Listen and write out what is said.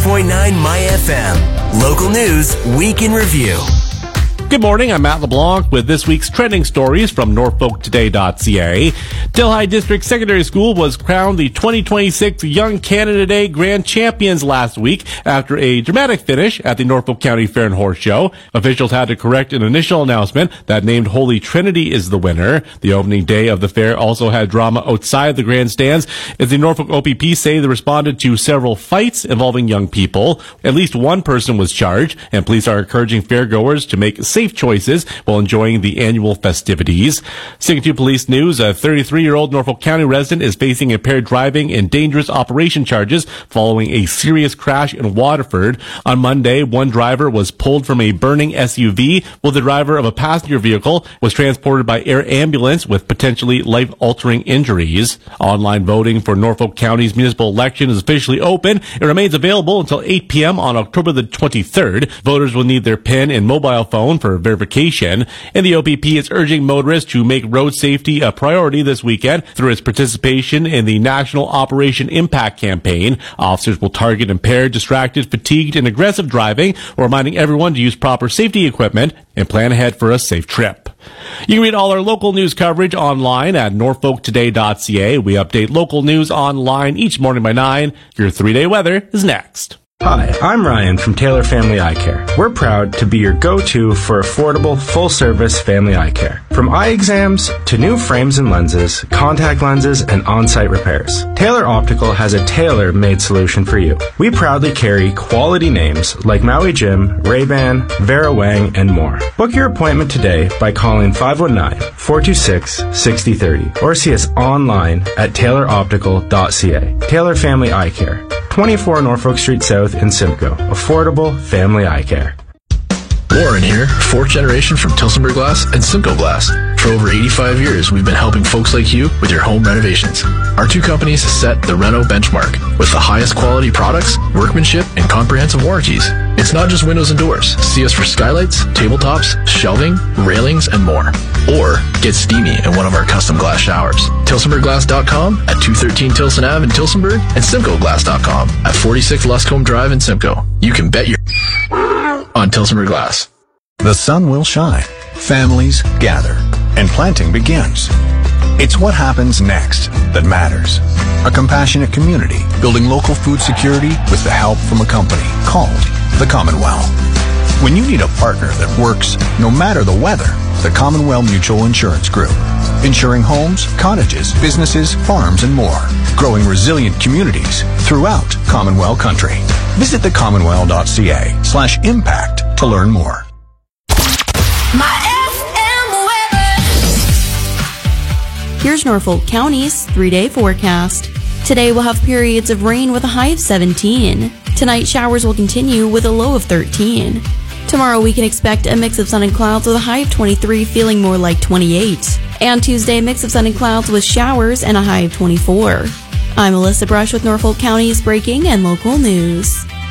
101.9 My FM. Local news, week in review. Good morning, I'm Matt LeBlanc with this week's trending stories from NorfolkToday.ca. Delhi District Secondary School was crowned the 2026 Young Canada Day Grand Champions last week after a dramatic finish at the Norfolk County Fair and Horse Show. Officials had to correct an initial announcement that named Holy Trinity is the winner. The opening day of the fair also had drama outside the grandstands, as the Norfolk OPP say they responded to several fights involving young people. At least one person was charged, and police are encouraging fairgoers to make safe choices while enjoying the annual festivities. Sticking to police news, a 33-year-old Norfolk County resident is facing impaired driving and dangerous operation charges following a serious crash in Waterford. On Monday, one driver was pulled from a burning SUV, while the driver of a passenger vehicle was transported by air ambulance with potentially life-altering injuries. Online voting for Norfolk County's municipal election is officially open. It remains available until 8 p.m. on October the 23rd. Voters will need their PIN and mobile phone for verification, and the OPP is urging motorists to make road safety a priority this weekend through its participation in the National Operation Impact campaign. Officers will target impaired, distracted, fatigued, and aggressive driving, reminding everyone to use proper safety equipment and plan ahead for a safe trip. You can read all our local news coverage online at NorfolkToday.ca. We update local news online each morning by 9. Your 3-day weather is next. Hi, I'm Ryan from Taylor Family Eye Care. We're proud to be your go-to for affordable, full-service family eye care. From eye exams to new frames and lenses, contact lenses, and on-site repairs, Taylor Optical has a tailor-made solution for you. We proudly carry quality names like Maui Jim, Ray-Ban, Vera Wang, and more. Book your appointment today by calling 519-426-6030 or see us online at tayloroptical.ca. Taylor Family Eye Care. 24 Norfolk Street South in Simcoe. Affordable family eye care. Warren here, 4th generation from Tilsonburg Glass and Simcoe Glass. For over 85 years, we've been helping folks like you with your home renovations. Our two companies set the Reno benchmark with the highest quality products, workmanship, and comprehensive warranties. It's not just windows and doors. See us for skylights, tabletops, shelving, railings, and more. Or get steamy in one of our custom glass showers. TilsonburgGlass.com at 213 Tilson Ave in Tilsonburg and SimcoeGlass.com at 46 Luscombe Drive in Simcoe. You can bet your on Tilsonburg Glass. The sun will shine, families gather, and planting begins. It's what happens next that matters. A compassionate community building local food security with the help from a company called the Commonwealth. When you need a partner that works no matter the weather, the Commonwealth Mutual Insurance Group. Insuring homes, cottages, businesses, farms, and more. Growing resilient communities throughout Commonwealth country. Visit thecommonwealth.ca/impact to learn more. My FM weather. Here's Norfolk County's 3-day forecast. Today we'll have periods of rain with a high of 17. Tonight showers will continue with a low of 13. Tomorrow we can expect a mix of sun and clouds with a high of 23, feeling more like 28. And Tuesday, a mix of sun and clouds with showers and a high of 24. I'm Alyssa Brush with Norfolk County's breaking and local news.